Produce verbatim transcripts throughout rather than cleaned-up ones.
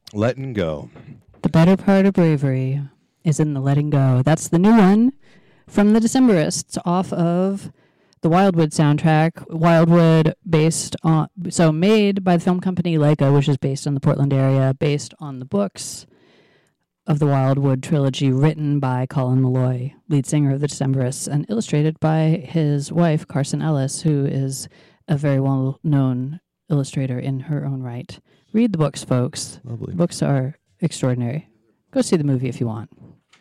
Letting go. The better part of bravery is in the letting go. That's the new one from the Decemberists off of the Wildwood soundtrack. Wildwood based on, so made by the film company Leica, which is based in the Portland area, based on the books of the Wildwood trilogy written by Colin Malloy, lead singer of the Decemberists, and illustrated by his wife, Carson Ellis, who is a very well-known illustrator in her own right. Read the books, folks. Lovely. The books are extraordinary. Go see the movie if you want.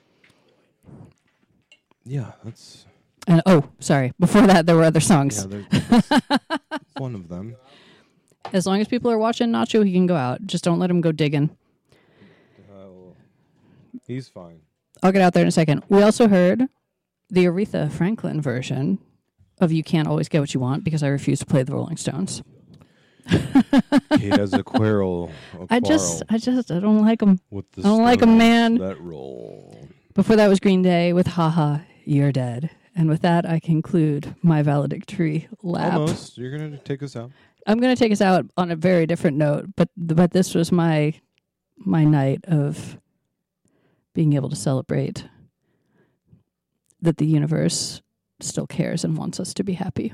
Yeah, that's... And oh, sorry. Before that, there were other songs. Yeah, there's one of them. As long as people are watching Nacho, he can go out. Just don't let him go digging. Uh, he's fine. I'll get out there in a second. We also heard the Aretha Franklin version of You Can't Always Get What You Want because I refuse to play the Rolling Stones. He has a quarrel. A I just, I just, I don't like them. with the I don't like 'em, man. That roll. Before that was Green Day with Haha, You're Dead. And with that, I conclude my valedictory lap. Almost. You're going to take us out. I'm going to take us out on a very different note, but but this was my my night of being able to celebrate that the universe still cares and wants us to be happy.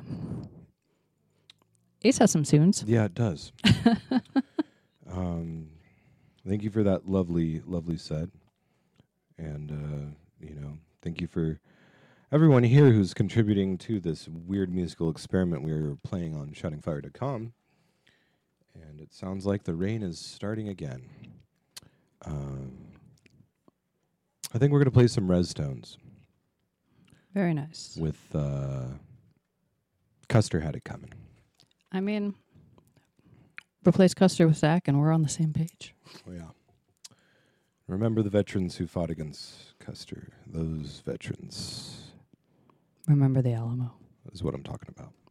Ace has some soons. Yeah, it does. um, thank you for that lovely, lovely set. And, uh, you know, thank you for everyone here who's contributing to this weird musical experiment we are playing on shouting fire dot com. And it sounds like the rain is starting again. Um, I think we're going to play some Res Tones Very nice. with uh, Custer Had It Coming. I mean, replace Custer with Zach and we're on the same page. Oh, yeah. Remember the veterans who fought against Custer. Those veterans Remember the Alamo. is what I'm talking about.